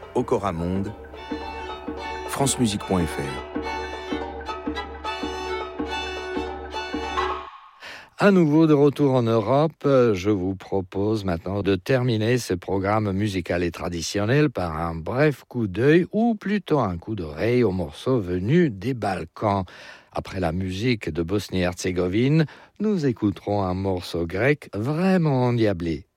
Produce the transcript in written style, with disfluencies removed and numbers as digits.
Okora Monde, francemusique.fr. À nouveau de retour en Europe, je vous propose maintenant de terminer ce programme musical et traditionnel par un bref coup d'œil ou plutôt un coup d'oreille aux morceaux venus des Balkans. Après la musique de Bosnie-Herzégovine, nous écouterons un morceau grec vraiment endiablé.